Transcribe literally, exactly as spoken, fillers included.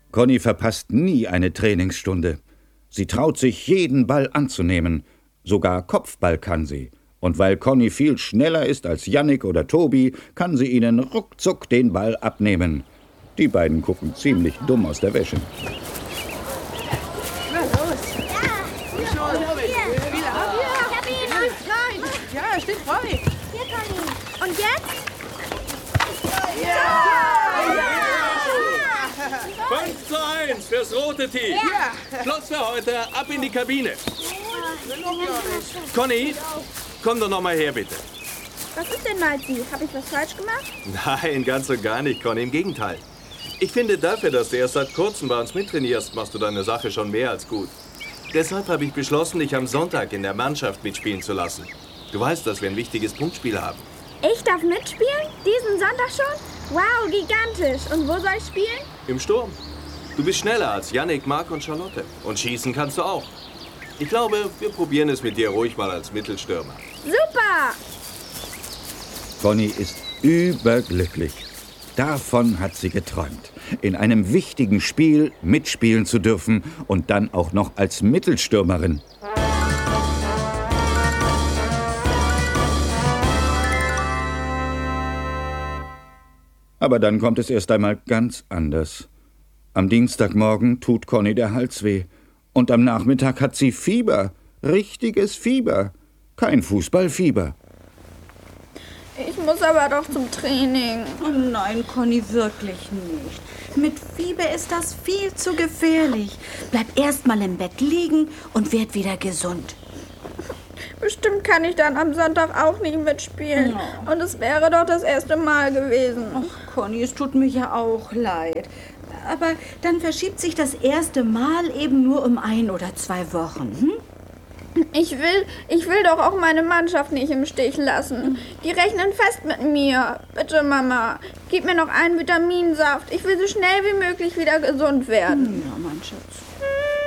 Conny verpasst nie eine Trainingsstunde. Sie traut sich, jeden Ball anzunehmen. Sogar Kopfball kann sie. Und weil Conny viel schneller ist als Jannik oder Tobi, kann sie ihnen ruckzuck den Ball abnehmen. Die beiden gucken ziemlich dumm aus der Wäsche. Na los. Ja. Schon. Ja, steht frei. Hier, Conny. Und jetzt? Ja! fünf zu eins fürs rote Team. Ja. Schluss für heute. Ab in die Kabine. Conny, komm doch noch mal her, bitte. Was ist denn, Malzi? Habe ich was falsch gemacht? Nein, ganz und gar nicht, Conny. Im Gegenteil. Ich finde, dafür, dass du erst seit kurzem bei uns mittrainierst, machst du deine Sache schon mehr als gut. Deshalb habe ich beschlossen, dich am Sonntag in der Mannschaft mitspielen zu lassen. Du weißt, dass wir ein wichtiges Punktspiel haben. Ich darf mitspielen? Diesen Sonntag schon? Wow, gigantisch. Und wo soll ich spielen? Im Sturm. Du bist schneller als Jannik, Marc und Charlotte. Und schießen kannst du auch. Ich glaube, wir probieren es mit dir ruhig mal als Mittelstürmer. Super! Conny ist überglücklich. Davon hat sie geträumt. In einem wichtigen Spiel mitspielen zu dürfen und dann auch noch als Mittelstürmerin. Aber dann kommt es erst einmal ganz anders. Am Dienstagmorgen tut Conny der Hals weh. Und am Nachmittag hat sie Fieber. Richtiges Fieber. Kein Fußballfieber. Ich muss aber doch zum Training. Oh nein, Conny, wirklich nicht. Mit Fieber ist das viel zu gefährlich. Bleib erst mal im Bett liegen und werd wieder gesund. Bestimmt kann ich dann am Sonntag auch nicht mitspielen. Oh. Und es wäre doch das erste Mal gewesen. Ach, Conny, es tut mir ja auch leid. Aber dann verschiebt sich das erste Mal eben nur um ein oder zwei Wochen. Hm? Ich will, ich will doch auch meine Mannschaft nicht im Stich lassen. Die rechnen fest mit mir. Bitte, Mama, gib mir noch einen Vitaminsaft. Ich will so schnell wie möglich wieder gesund werden. Ja, mein Schatz.